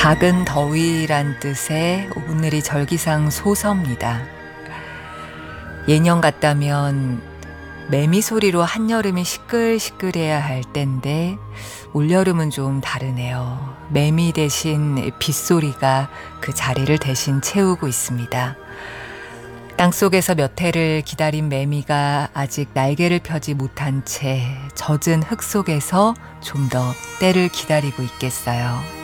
작은 더위란 뜻의 오늘이 절기상 소서입니다. 예년 같다면 매미 소리로 한여름이 시끌시끌해야 할 때인데 올여름은 좀 다르네요. 매미 대신 빗소리가 그 자리를 대신 채우고 있습니다. 땅속에서 몇 해를 기다린 매미가 아직 날개를 펴지 못한 채 젖은 흙 속에서 좀 더 때를 기다리고 있겠어요.